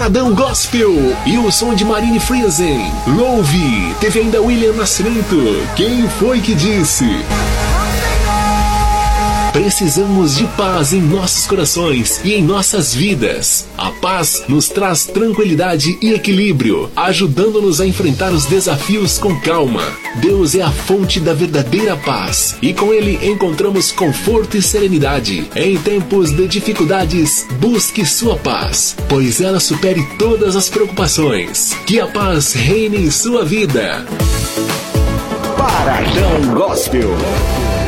Paradão Gospel e o som de Marine Friesen. Louve, teve ainda William Nascimento. Quem foi que disse? Precisamos de paz em nossos corações e em nossas vidas. A paz nos traz tranquilidade e equilíbrio, ajudando-nos a enfrentar os desafios com calma. Deus é a fonte da verdadeira paz e com Ele encontramos conforto e serenidade. Em tempos de dificuldades, busque sua paz, pois ela supere todas as preocupações. Que a paz reine em sua vida. Paradão Gospel.